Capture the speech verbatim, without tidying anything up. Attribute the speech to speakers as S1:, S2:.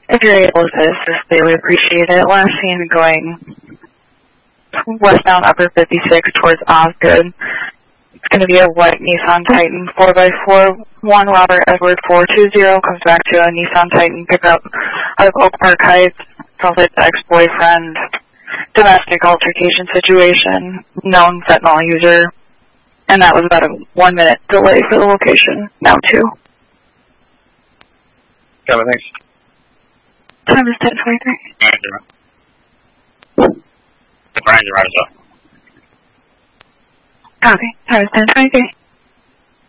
S1: If you're able to assist, they would appreciate it. Last seen going westbound Upper fifty-six towards Osgood. It's going to be a white Nissan Titan four by four. one Robert Edward four two zero comes back to a Nissan Titan pickup out of Oak Park Heights. Sounds like the ex-boyfriend. Domestic altercation situation. Known fentanyl user. And that was about a one minute delay for the location. Now two.
S2: Kevin, thanks.
S1: Time is ten twenty-three.
S2: The Ranger arrives up.
S1: Copy. Time is ten twenty-three.